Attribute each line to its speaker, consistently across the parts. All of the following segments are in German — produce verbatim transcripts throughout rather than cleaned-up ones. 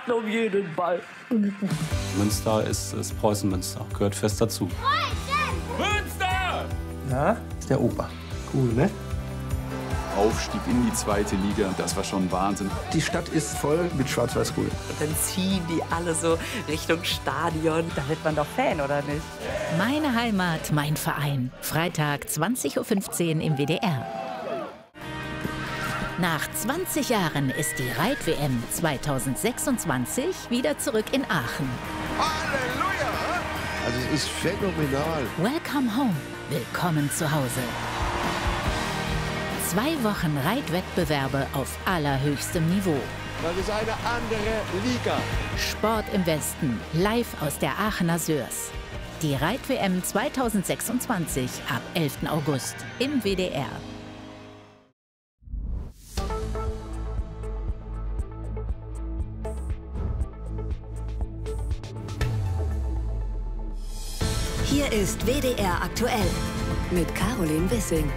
Speaker 1: kämpfen um jeden Ball.
Speaker 2: Münster ist, ist Preußen-Münster, gehört fest dazu.
Speaker 1: Münster!
Speaker 3: Ja, ist der Opa. Cool, ne?
Speaker 4: Aufstieg in die zweite Liga, das war schon Wahnsinn.
Speaker 3: Die Stadt ist voll mit Schwarz-Weiß-Grün.
Speaker 5: Und dann ziehen die alle so Richtung Stadion. Da wird man doch Fan, oder nicht?
Speaker 6: Meine Heimat, mein Verein. Freitag zwanzig Uhr fünfzehn im W D R. Nach zwanzig Jahren ist die Reit-W M zweitausendsechsundzwanzig wieder zurück in Aachen.
Speaker 7: Halleluja! Also es ist phänomenal.
Speaker 6: Welcome home. Willkommen zu Hause. Zwei Wochen Reitwettbewerbe auf allerhöchstem Niveau.
Speaker 7: Das ist eine andere Liga.
Speaker 6: Sport im Westen, live aus der Aachener Sörs. Die Reit-W M zweitausendsechsundzwanzig ab elften August im W D R.
Speaker 8: Hier ist W D R aktuell mit Caroline Wissing.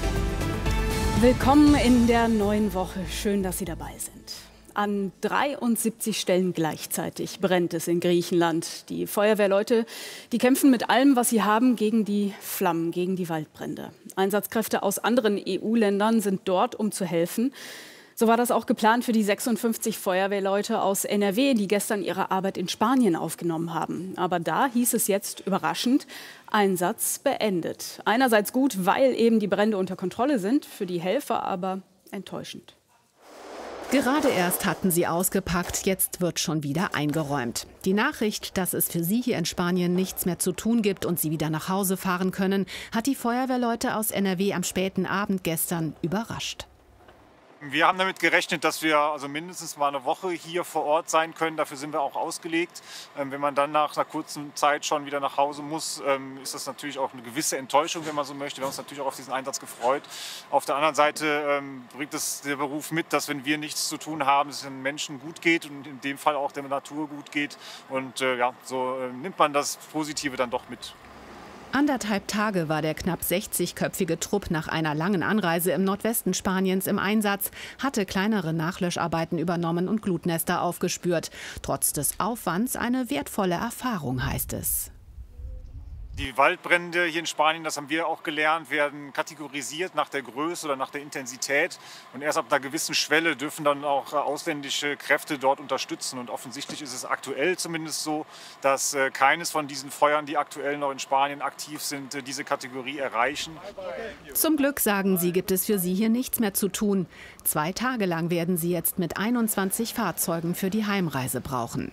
Speaker 9: Willkommen in der neuen Woche. Schön, dass Sie dabei sind. An dreiundsiebzig Stellen gleichzeitig brennt es in Griechenland. Die Feuerwehrleute, die kämpfen mit allem, was sie haben, gegen die Flammen, gegen die Waldbrände. Einsatzkräfte aus anderen E U-Ländern sind dort, um zu helfen. So war das auch geplant für die sechsundfünfzig Feuerwehrleute aus N R W, die gestern ihre Arbeit in Spanien aufgenommen haben. Aber da hieß es jetzt überraschend, Einsatz beendet. Einerseits gut, weil eben die Brände unter Kontrolle sind, für die Helfer aber enttäuschend.
Speaker 10: Gerade erst hatten sie ausgepackt, jetzt wird schon wieder eingeräumt. Die Nachricht, dass es für sie hier in Spanien nichts mehr zu tun gibt und sie wieder nach Hause fahren können, hat die Feuerwehrleute aus N R W am späten Abend gestern überrascht.
Speaker 11: Wir haben damit gerechnet, dass wir also mindestens mal eine Woche hier vor Ort sein können. Dafür sind wir auch ausgelegt. Ähm, wenn man dann nach einer kurzen Zeit schon wieder nach Hause muss, ähm, ist das natürlich auch eine gewisse Enttäuschung, wenn man so möchte. Wir haben uns natürlich auch auf diesen Einsatz gefreut. Auf der anderen Seite ähm, bringt es der Beruf mit, dass wenn wir nichts zu tun haben, es den Menschen gut geht und in dem Fall auch der Natur gut geht. Und äh, ja, so äh, nimmt man das Positive dann doch mit.
Speaker 10: Anderthalb Tage war der knapp sechzigköpfige Trupp nach einer langen Anreise im Nordwesten Spaniens im Einsatz, hatte kleinere Nachlöscharbeiten übernommen und Glutnester aufgespürt. Trotz des Aufwands eine wertvolle Erfahrung, heißt es.
Speaker 11: Die Waldbrände hier in Spanien, das haben wir auch gelernt, werden kategorisiert nach der Größe oder nach der Intensität. Und erst ab einer gewissen Schwelle dürfen dann auch ausländische Kräfte dort unterstützen. Und offensichtlich ist es aktuell zumindest so, dass keines von diesen Feuern, die aktuell noch in Spanien aktiv sind, diese Kategorie erreichen.
Speaker 10: Zum Glück, sagen sie, gibt es für sie hier nichts mehr zu tun. Zwei Tage lang werden sie jetzt mit einundzwanzig Fahrzeugen für die Heimreise brauchen.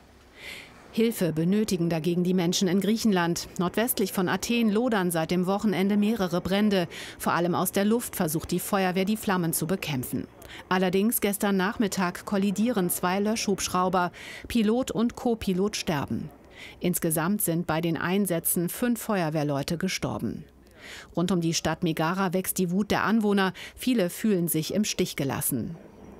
Speaker 10: Hilfe benötigen dagegen die Menschen in Griechenland. Nordwestlich von Athen lodern seit dem Wochenende mehrere Brände. Vor allem aus der Luft versucht die Feuerwehr, die Flammen zu bekämpfen. Allerdings gestern Nachmittag kollidieren zwei Löschhubschrauber. Pilot und Co-Pilot sterben. Insgesamt sind bei den Einsätzen fünf Feuerwehrleute gestorben. Rund um die Stadt Megara wächst die Wut der Anwohner. Viele fühlen sich im Stich gelassen.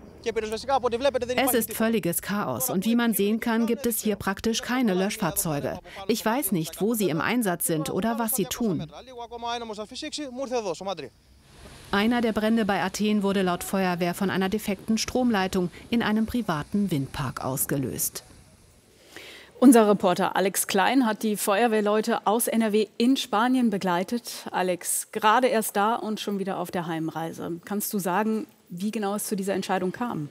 Speaker 10: Es ist völliges Chaos und wie man sehen kann, gibt es hier praktisch keine Löschfahrzeuge. Ich weiß nicht, wo sie im Einsatz sind oder was sie tun. Einer der Brände bei Athen wurde laut Feuerwehr von einer defekten Stromleitung in einem privaten Windpark ausgelöst.
Speaker 9: Unser Reporter Alex Klein hat die Feuerwehrleute aus N R W in Spanien begleitet. Alex, gerade erst da und schon wieder auf der Heimreise. Kannst du sagen, wie genau es zu dieser Entscheidung kam?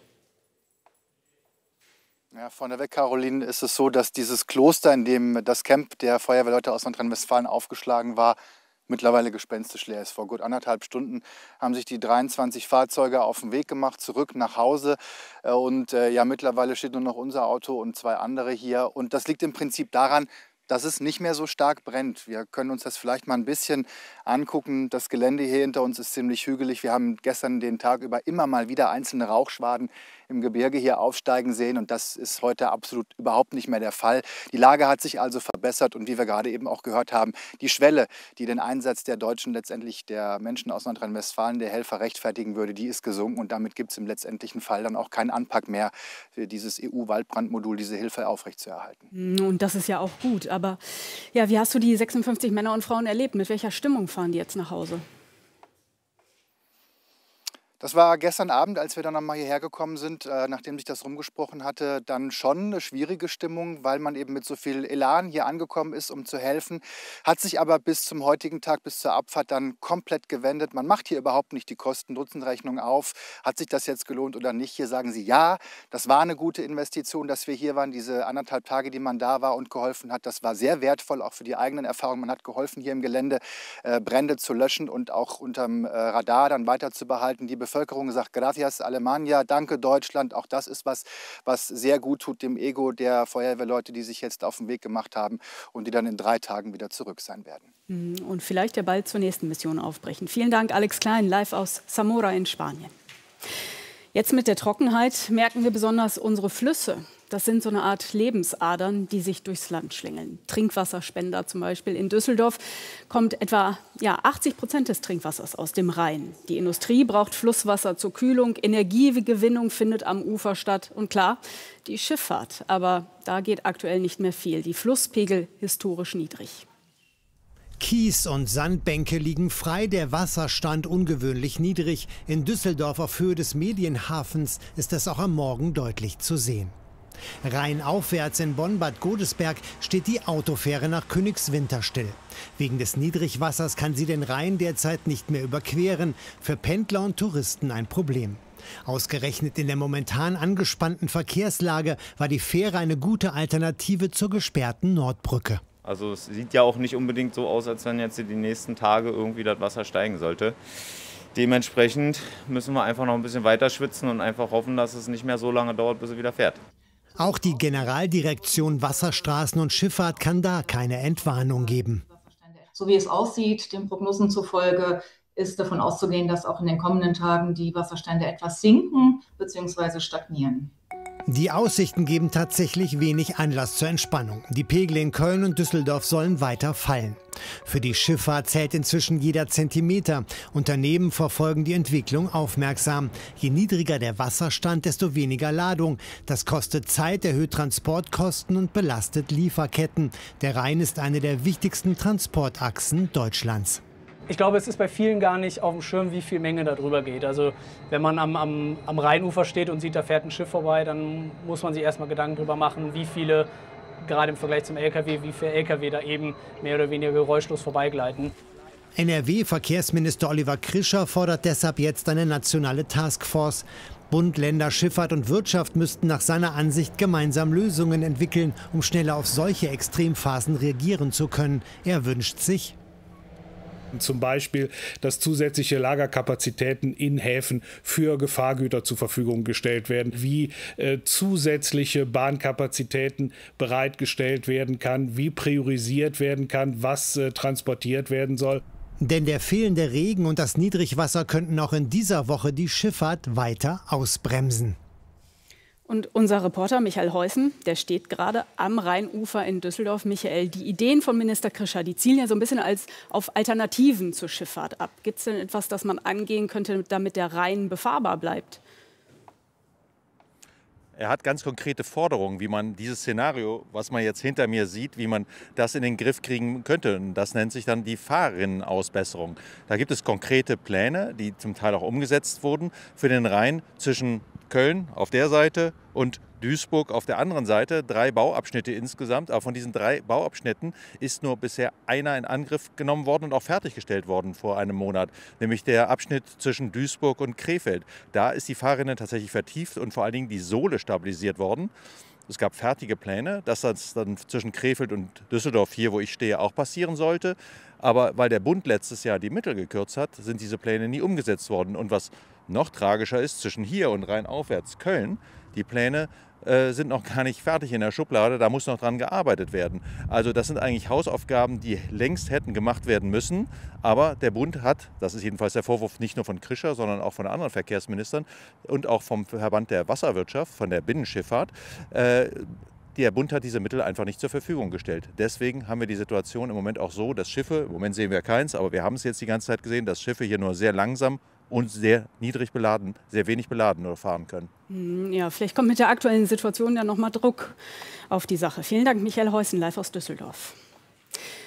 Speaker 12: Ja, vorneweg, Caroline, ist es so, dass dieses Kloster, in dem das Camp der Feuerwehrleute aus Nordrhein-Westfalen aufgeschlagen war, mittlerweile gespenstisch leer ist. Vor gut anderthalb Stunden haben sich die dreiundzwanzig Fahrzeuge auf den Weg gemacht, zurück nach Hause. Und äh, ja, mittlerweile steht nur noch unser Auto und zwei andere hier. Und das liegt im Prinzip daran, dass es nicht mehr so stark brennt. Wir können uns das vielleicht mal ein bisschen angucken. Das Gelände hier hinter uns ist ziemlich hügelig. Wir haben gestern den Tag über immer mal wieder einzelne Rauchschwaden im Gebirge hier aufsteigen sehen. Und das ist heute absolut überhaupt nicht mehr der Fall. Die Lage hat sich also verbessert. Und wie wir gerade eben auch gehört haben, die Schwelle, die den Einsatz der Deutschen, letztendlich der Menschen aus Nordrhein-Westfalen, der Helfer rechtfertigen würde, die ist gesunken. Und damit gibt es im letztendlichen Fall dann auch keinen Anpack mehr für dieses E U-Waldbrandmodul, diese Hilfe aufrechtzuerhalten.
Speaker 9: Und das ist ja auch gut. Aber ja, wie hast du die sechsundfünfzig Männer und Frauen erlebt? Mit welcher Stimmung fahren die jetzt nach Hause?
Speaker 12: Das war gestern Abend, als wir dann nochmal hierher gekommen sind, äh, nachdem sich das rumgesprochen hatte, dann schon eine schwierige Stimmung, weil man eben mit so viel Elan hier angekommen ist, um zu helfen. Hat sich aber bis zum heutigen Tag, bis zur Abfahrt dann komplett gewendet. Man macht hier überhaupt nicht die Kosten-Nutzen-Rechnung auf. Hat sich das jetzt gelohnt oder nicht? Hier sagen sie, ja, das war eine gute Investition, dass wir hier waren. Diese anderthalb Tage, die man da war und geholfen hat, das war sehr wertvoll, auch für die eigenen Erfahrungen. Man hat geholfen, hier im Gelände äh, Brände zu löschen und auch unterm äh, Radar dann weiter zu behalten. Die Bevölkerung sagt, gracias Alemania, danke Deutschland. Auch das ist was, was sehr gut tut dem Ego der Feuerwehrleute, die sich jetzt auf den Weg gemacht haben und die dann in drei Tagen wieder zurück sein werden.
Speaker 9: Und vielleicht ja bald zur nächsten Mission aufbrechen. Vielen Dank, Alex Klein, live aus Zamora in Spanien. Jetzt mit der Trockenheit merken wir besonders unsere Flüsse. Das sind so eine Art Lebensadern, die sich durchs Land schlängeln. Trinkwasserspender zum Beispiel. In Düsseldorf kommt etwa ja, achtzig Prozent des Trinkwassers aus dem Rhein. Die Industrie braucht Flusswasser zur Kühlung. Energiegewinnung findet am Ufer statt. Und klar, die Schifffahrt. Aber da geht aktuell nicht mehr viel. Die Flusspegel historisch niedrig.
Speaker 13: Kies und Sandbänke liegen frei, der Wasserstand ungewöhnlich niedrig. In Düsseldorf auf Höhe des Medienhafens ist das auch am Morgen deutlich zu sehen. Rheinaufwärts in Bonn-Bad Godesberg steht die Autofähre nach Königswinter still. Wegen des Niedrigwassers kann sie den Rhein derzeit nicht mehr überqueren. Für Pendler und Touristen ein Problem. Ausgerechnet in der momentan angespannten Verkehrslage war die Fähre eine gute Alternative zur gesperrten Nordbrücke.
Speaker 14: Also es sieht ja auch nicht unbedingt so aus, als wenn jetzt die nächsten Tage irgendwie das Wasser steigen sollte. Dementsprechend müssen wir einfach noch ein bisschen weiter schwitzen und einfach hoffen, dass es nicht mehr so lange dauert, bis es wieder fährt.
Speaker 13: Auch die Generaldirektion Wasserstraßen und Schifffahrt kann da keine Entwarnung geben.
Speaker 15: So wie es aussieht, den Prognosen zufolge, ist davon auszugehen, dass auch in den kommenden Tagen die Wasserstände etwas sinken bzw. stagnieren.
Speaker 13: Die Aussichten geben tatsächlich wenig Anlass zur Entspannung. Die Pegel in Köln und Düsseldorf sollen weiter fallen. Für die Schifffahrt zählt inzwischen jeder Zentimeter. Unternehmen verfolgen die Entwicklung aufmerksam. Je niedriger der Wasserstand, desto weniger Ladung. Das kostet Zeit, erhöht Transportkosten und belastet Lieferketten. Der Rhein ist eine der wichtigsten Transportachsen Deutschlands.
Speaker 16: Ich glaube, es ist bei vielen gar nicht auf dem Schirm, wie viel Menge da drüber geht. Also wenn man am, am, am Rheinufer steht und sieht, da fährt ein Schiff vorbei, dann muss man sich erstmal Gedanken darüber machen, wie viele, gerade im Vergleich zum L K W, wie viele L K W da eben mehr oder weniger geräuschlos vorbeigleiten.
Speaker 13: N R W-Verkehrsminister Oliver Krischer fordert deshalb jetzt eine nationale Taskforce. Bund, Länder, Schifffahrt und Wirtschaft müssten nach seiner Ansicht gemeinsam Lösungen entwickeln, um schneller auf solche Extremphasen reagieren zu können. Er wünscht sich
Speaker 17: zum Beispiel, dass zusätzliche Lagerkapazitäten in Häfen für Gefahrgüter zur Verfügung gestellt werden, wie äh, zusätzliche Bahnkapazitäten bereitgestellt werden kann, wie priorisiert werden kann, was äh, transportiert werden soll.
Speaker 13: Denn der fehlende Regen und das Niedrigwasser könnten auch in dieser Woche die Schifffahrt weiter ausbremsen.
Speaker 9: Und unser Reporter Michael Heusen, der steht gerade am Rheinufer in Düsseldorf. Michael, die Ideen von Minister Krischer, die zielen ja so ein bisschen als auf Alternativen zur Schifffahrt ab. Gibt es denn etwas, das man angehen könnte, damit der Rhein befahrbar bleibt?
Speaker 18: Er hat ganz konkrete Forderungen, wie man dieses Szenario, was man jetzt hinter mir sieht, wie man das in den Griff kriegen könnte. Und das nennt sich dann die Fahrerinnenausbesserung. Da gibt es konkrete Pläne, die zum Teil auch umgesetzt wurden, für den Rhein zwischen Köln auf der Seite und Duisburg auf der anderen Seite. Drei Bauabschnitte insgesamt. Aber von diesen drei Bauabschnitten ist nur bisher einer in Angriff genommen worden und auch fertiggestellt worden vor einem Monat. Nämlich der Abschnitt zwischen Duisburg und Krefeld. Da ist die Fahrrinne tatsächlich vertieft und vor allen Dingen die Sohle stabilisiert worden. Es gab fertige Pläne, dass das dann zwischen Krefeld und Düsseldorf, hier wo ich stehe, auch passieren sollte. Aber weil der Bund letztes Jahr die Mittel gekürzt hat, sind diese Pläne nie umgesetzt worden. Und was noch tragischer ist, zwischen hier und Rheinaufwärts Köln, die Pläne äh, sind noch gar nicht fertig in der Schublade, da muss noch dran gearbeitet werden. Also das sind eigentlich Hausaufgaben, die längst hätten gemacht werden müssen. Aber der Bund hat, das ist jedenfalls der Vorwurf nicht nur von Krischer, sondern auch von anderen Verkehrsministern und auch vom Verband der Wasserwirtschaft, von der Binnenschifffahrt, äh, der Bund hat diese Mittel einfach nicht zur Verfügung gestellt. Deswegen haben wir die Situation im Moment auch so, dass Schiffe, im Moment sehen wir keins, aber wir haben es jetzt die ganze Zeit gesehen, dass Schiffe hier nur sehr langsam und sehr niedrig beladen, sehr wenig beladen nur fahren können.
Speaker 9: Ja, vielleicht kommt mit der aktuellen Situation ja noch mal Druck auf die Sache. Vielen Dank, Michael Heusen, live aus Düsseldorf.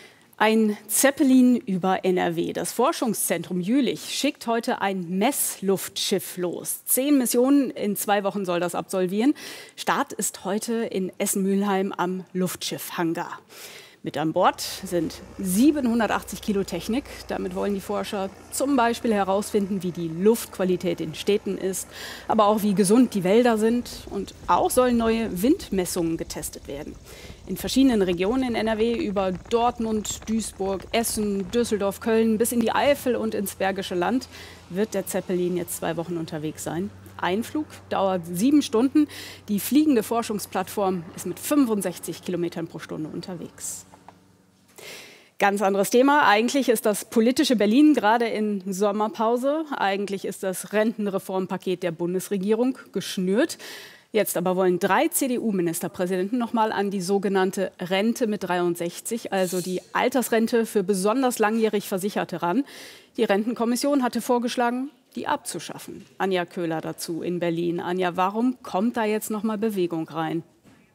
Speaker 9: Ein Zeppelin über N R W. Das Forschungszentrum Jülich schickt heute ein Messluftschiff los. Zehn Missionen in zwei Wochen soll das absolvieren. Start ist heute in Essen-Mülheim am Luftschiffhangar. Mit an Bord sind siebenhundertachtzig Kilo Technik. Damit wollen die Forscher zum Beispiel herausfinden, wie die Luftqualität in Städten ist, aber auch wie gesund die Wälder sind. Und auch sollen neue Windmessungen getestet werden. In verschiedenen Regionen in N R W, über Dortmund, Duisburg, Essen, Düsseldorf, Köln bis in die Eifel und ins Bergische Land wird der Zeppelin jetzt zwei Wochen unterwegs sein. Ein Flug dauert sieben Stunden. Die fliegende Forschungsplattform ist mit fünfundsechzig Kilometern pro Stunde unterwegs. Ganz anderes Thema. Eigentlich ist das politische Berlin gerade in Sommerpause. Eigentlich ist das Rentenreformpaket der Bundesregierung geschnürt. Jetzt aber wollen drei C D U-Ministerpräsidenten noch mal an die sogenannte Rente mit dreiundsechzig, also die Altersrente für besonders langjährig Versicherte, ran. Die Rentenkommission hatte vorgeschlagen, die abzuschaffen. Anja Köhler dazu in Berlin. Anja, warum kommt da jetzt noch mal Bewegung rein?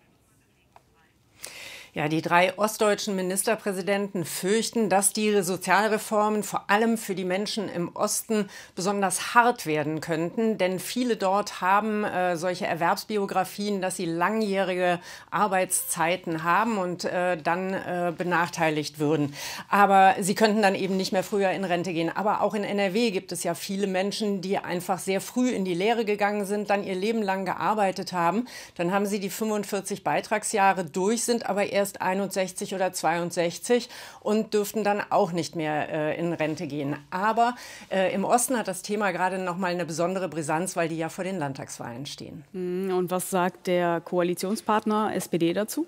Speaker 19: Ja, die drei ostdeutschen Ministerpräsidenten fürchten, dass die Sozialreformen vor allem für die Menschen im Osten besonders hart werden könnten. Denn viele dort haben äh, solche Erwerbsbiografien, dass sie langjährige Arbeitszeiten haben und äh, dann äh, benachteiligt würden. Aber sie könnten dann eben nicht mehr früher in Rente gehen. Aber auch in N R W gibt es ja viele Menschen, die einfach sehr früh in die Lehre gegangen sind, dann ihr Leben lang gearbeitet haben. Dann haben sie die fünfundvierzig Beitragsjahre durch, sind aber erst einundsechzig oder zweiundsechzig und dürften dann auch nicht mehr äh, in Rente gehen. Aber äh, im Osten hat das Thema gerade noch mal eine besondere Brisanz, weil die ja vor den Landtagswahlen stehen.
Speaker 9: Und was sagt der Koalitionspartner S P D dazu?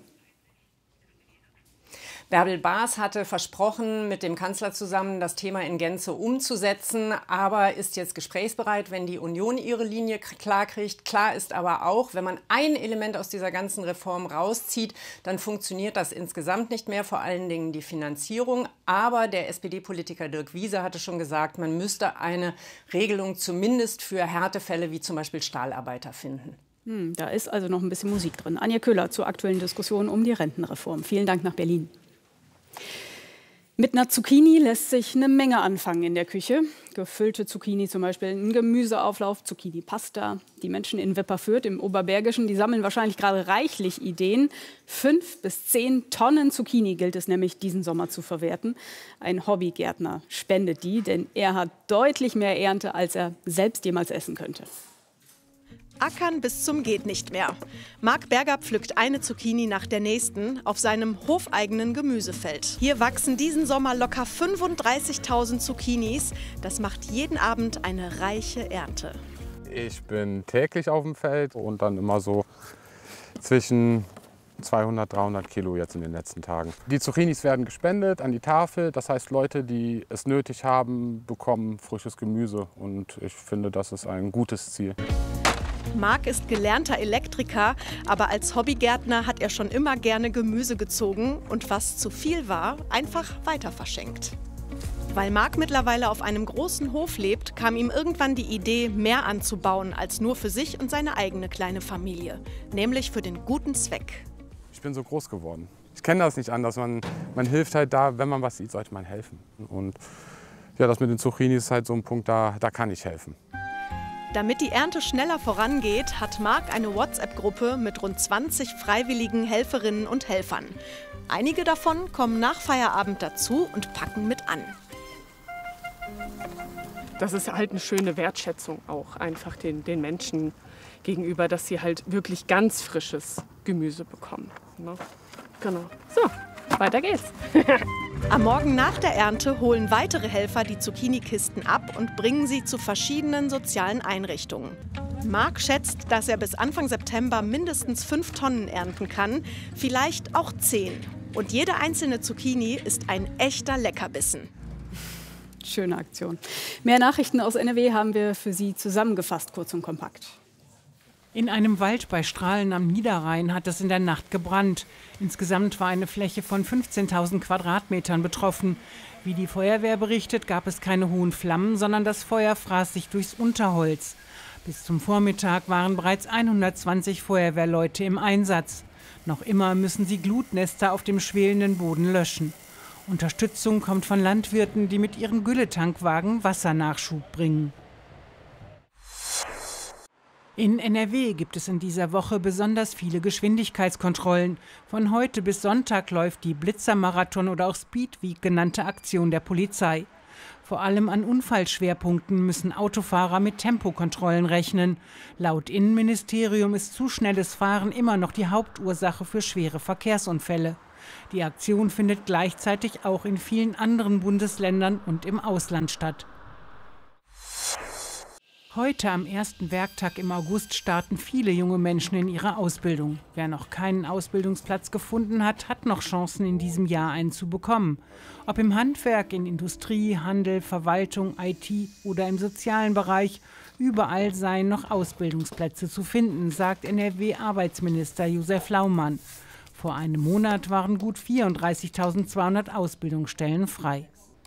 Speaker 19: Bärbel Baas hatte versprochen, mit dem Kanzler zusammen das Thema in Gänze umzusetzen, aber ist jetzt gesprächsbereit, wenn die Union ihre Linie klar kriegt. Klar ist aber auch, wenn man ein Element aus dieser ganzen Reform rauszieht, dann funktioniert das insgesamt nicht mehr, vor allen Dingen die Finanzierung. Aber der S P D-Politiker Dirk Wiese hatte schon gesagt, man müsste eine Regelung zumindest für Härtefälle wie zum Beispiel Stahlarbeiter finden.
Speaker 9: Hm, da ist also noch ein bisschen Musik drin. Anja Köhler zur aktuellen Diskussion um die Rentenreform. Vielen Dank nach Berlin. Mit einer Zucchini lässt sich eine Menge anfangen in der Küche. Gefüllte Zucchini zum Beispiel, ein Gemüseauflauf, Zucchini-Pasta. Die Menschen in Wipperfürth im Oberbergischen, die sammeln wahrscheinlich gerade reichlich Ideen. Fünf bis zehn Tonnen Zucchini gilt es nämlich diesen Sommer zu verwerten. Ein Hobbygärtner spendet die, denn er hat deutlich mehr Ernte, als er selbst jemals essen könnte.
Speaker 20: Ackern bis zum geht nicht mehr. Marc Berger pflückt eine Zucchini nach der nächsten auf seinem hofeigenen Gemüsefeld. Hier wachsen diesen Sommer locker fünfunddreißigtausend Zucchinis. Das macht jeden Abend eine reiche Ernte.
Speaker 21: Ich bin täglich auf dem Feld und dann immer so zwischen zweihundert, dreihundert Kilo jetzt in den letzten Tagen. Die Zucchinis werden gespendet an die Tafel. Das heißt, Leute, die es nötig haben, bekommen frisches Gemüse. Und ich finde, das ist ein gutes Ziel.
Speaker 20: Marc ist gelernter Elektriker, aber als Hobbygärtner hat er schon immer gerne Gemüse gezogen und was zu viel war, einfach weiter verschenkt. Weil Marc mittlerweile auf einem großen Hof lebt, kam ihm irgendwann die Idee, mehr anzubauen als nur für sich und seine eigene kleine Familie, nämlich für den guten Zweck.
Speaker 21: Ich bin so groß geworden. Ich kenne das nicht anders. Man, man hilft halt da, wenn man was sieht, sollte man helfen. Und ja, das mit den Zucchinis ist halt so ein Punkt, da, da kann ich helfen.
Speaker 20: Damit die Ernte schneller vorangeht, hat Marc eine WhatsApp-Gruppe mit rund zwanzig freiwilligen Helferinnen und Helfern. Einige davon kommen nach Feierabend dazu und packen mit an.
Speaker 22: Das ist halt eine schöne Wertschätzung auch einfach den, den Menschen gegenüber, dass sie halt wirklich ganz frisches Gemüse bekommen. Ne? Genau. So, weiter geht's.
Speaker 20: Am Morgen nach der Ernte holen weitere Helfer die Zucchini-Kisten ab und bringen sie zu verschiedenen sozialen Einrichtungen. Marc schätzt, dass er bis Anfang September mindestens fünf Tonnen ernten kann, vielleicht auch zehn. Und jede einzelne Zucchini ist ein echter Leckerbissen.
Speaker 9: Schöne Aktion. Mehr Nachrichten aus N R W haben wir für Sie zusammengefasst, kurz und kompakt.
Speaker 23: In einem Wald bei Strahlen am Niederrhein hat es in der Nacht gebrannt. Insgesamt war eine Fläche von fünfzehntausend Quadratmetern betroffen. Wie die Feuerwehr berichtet, gab es keine hohen Flammen, sondern das Feuer fraß sich durchs Unterholz. Bis zum Vormittag waren bereits hundertzwanzig Feuerwehrleute im Einsatz. Noch immer müssen sie Glutnester auf dem schwelenden Boden löschen. Unterstützung kommt von Landwirten, die mit ihren Gülletankwagen Wassernachschub bringen. In N R W gibt es in dieser Woche besonders viele Geschwindigkeitskontrollen. Von heute bis Sonntag läuft die Blitzermarathon oder auch Speed Week genannte Aktion der Polizei. Vor allem an Unfallschwerpunkten müssen Autofahrer mit Tempokontrollen rechnen. Laut Innenministerium ist zu schnelles Fahren immer noch die Hauptursache für schwere Verkehrsunfälle. Die Aktion findet gleichzeitig auch in vielen anderen Bundesländern und im Ausland statt. Heute am ersten Werktag im August starten viele junge Menschen in ihre Ausbildung. Wer noch keinen Ausbildungsplatz gefunden hat, hat noch Chancen, in diesem Jahr einen zu bekommen. Ob im Handwerk, in Industrie, Handel, Verwaltung, I T oder im sozialen Bereich, überall seien noch Ausbildungsplätze zu finden, sagt N R W-Arbeitsminister Josef Laumann. Vor einem Monat waren gut vierunddreißigtausendzweihundert Ausbildungsstellen frei.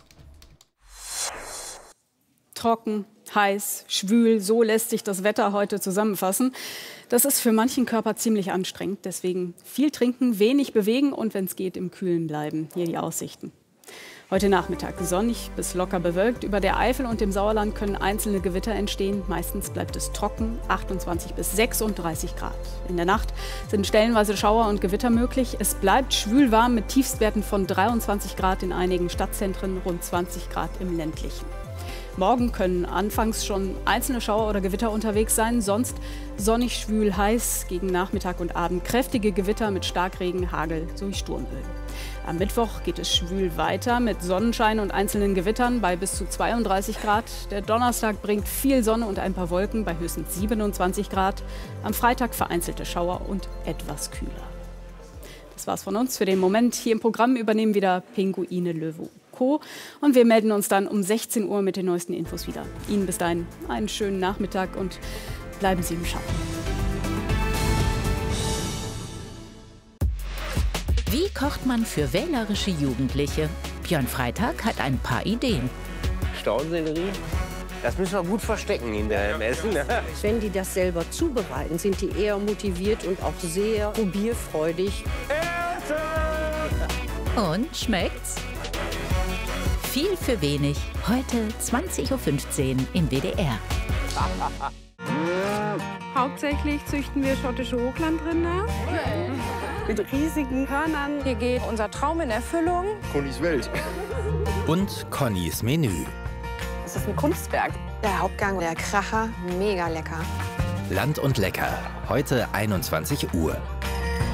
Speaker 9: Trocken, heiß, schwül, so lässt sich das Wetter heute zusammenfassen. Das ist für manchen Körper ziemlich anstrengend. Deswegen viel trinken, wenig bewegen und wenn es geht, im Kühlen bleiben. Hier die Aussichten. Heute Nachmittag sonnig bis locker bewölkt. Über der Eifel und dem Sauerland können einzelne Gewitter entstehen. Meistens bleibt es trocken, achtundzwanzig bis sechsunddreißig Grad. In der Nacht sind stellenweise Schauer und Gewitter möglich. Es bleibt schwül warm mit Tiefstwerten von dreiundzwanzig Grad in einigen Stadtzentren, rund zwanzig Grad im ländlichen. Morgen können anfangs schon einzelne Schauer oder Gewitter unterwegs sein, sonst sonnig, schwül, heiß, gegen Nachmittag und Abend kräftige Gewitter mit Starkregen, Hagel sowie Sturmböen. Am Mittwoch geht es schwül weiter mit Sonnenschein und einzelnen Gewittern bei bis zu zweiunddreißig Grad. Der Donnerstag bringt viel Sonne und ein paar Wolken bei höchstens siebenundzwanzig Grad. Am Freitag vereinzelte Schauer und etwas kühler. Das war's von uns für den Moment. Hier im Programm übernehmen wieder Pinguine, Löwe und Co. Und wir melden uns dann um sechzehn Uhr mit den neuesten Infos wieder. Ihnen bis dahin einen schönen Nachmittag und bleiben Sie im Schatten.
Speaker 6: Wie kocht man für wählerische Jugendliche? Björn Freitag hat ein paar Ideen.
Speaker 1: Staudensellerie, das müssen wir gut verstecken hinterher im Essen. Ne?
Speaker 2: Wenn die das selber zubereiten, sind die eher motiviert und auch sehr probierfreudig.
Speaker 6: Und schmeckt's? Viel für wenig. Heute zwanzig Uhr fünfzehn im W D R.
Speaker 4: Hauptsächlich züchten wir schottische Hochlandrinder. Mit riesigen Hörnern. Hier geht unser Traum in Erfüllung.
Speaker 7: Connys Welt.
Speaker 24: Und Connys Menü.
Speaker 4: Das ist ein Kunstwerk. Der Hauptgang, der Kracher, mega lecker.
Speaker 24: Land und Lecker. Heute einundzwanzig Uhr.